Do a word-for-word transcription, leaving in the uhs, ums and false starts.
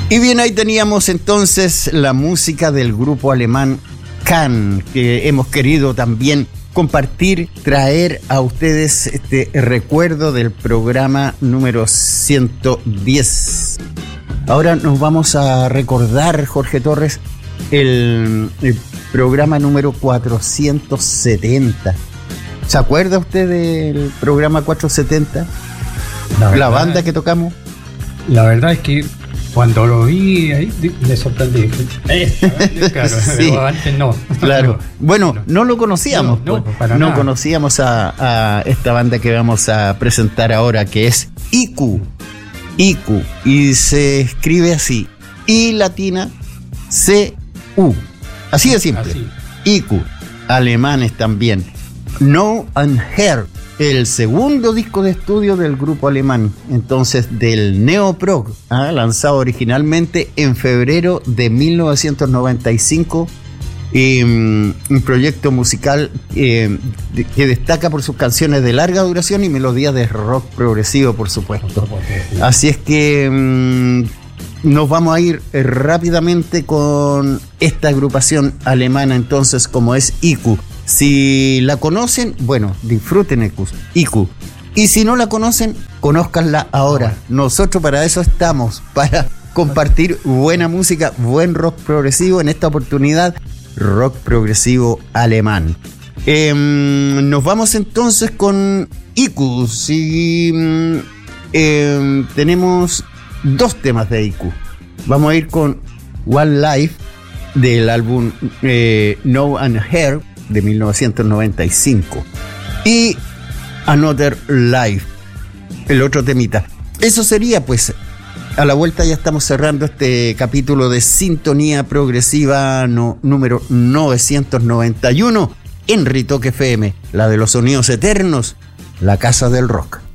Y bien, ahí teníamos entonces la música del grupo alemán Can, que hemos querido también compartir, traer a ustedes este recuerdo del programa número ciento diez. Ahora nos vamos a recordar, Jorge Torres, el, el programa número cuatrocientos setenta. ¿Se acuerda usted del programa cuatrocientos setenta? La, verdad, la banda que tocamos. La verdad es que cuando lo vi ahí me sorprendí. Claro, sí, pero antes no. Claro. Bueno, no, no lo conocíamos. No, no, pues, no conocíamos a, a esta banda que vamos a presentar ahora, que es I Q. I Q. Y se escribe así: I latina, C U. Así de simple. Así. I Q. Alemanes también. Know and Hear, el segundo disco de estudio del grupo alemán, entonces del Neoprog, ¿ah? lanzado originalmente en febrero de mil novecientos noventa y cinco, eh, un proyecto musical eh, de, que destaca por sus canciones de larga duración y melodías de rock progresivo, por supuesto. Así es que mmm, nos vamos a ir eh, rápidamente con esta agrupación alemana, entonces, como es I Q. Si la conocen, bueno, disfruten I Q. Y si no la conocen, conózcanla ahora. Nosotros para eso estamos, para compartir buena música, buen rock progresivo, en esta oportunidad, rock progresivo alemán. Eh, nos vamos entonces con I Q. Si, eh, tenemos dos temas de I Q. Vamos a ir con One Life del álbum eh, Know and Hear de mil novecientos noventa y cinco y Another Life, el otro temita. Eso sería, pues, a la vuelta ya estamos cerrando este capítulo de Sintonía Progresiva no, número novecientos noventa y uno en Ritoque F M, la de los sonidos eternos, la casa del rock.